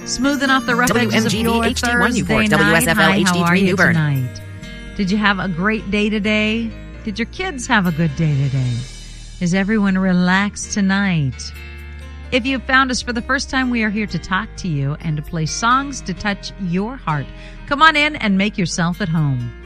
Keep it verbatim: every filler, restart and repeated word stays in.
Smoothing off the rough edges of your W M G V H D one Thursday Newport, night. W S F L Hi, H D how are three you New Bern. tonight? Did you have a great day today? Did your kids have a good day today? Is everyone relaxed tonight? If you've found us for the first time, we are here to talk to you and to play songs to touch your heart. Come on in and make yourself at home.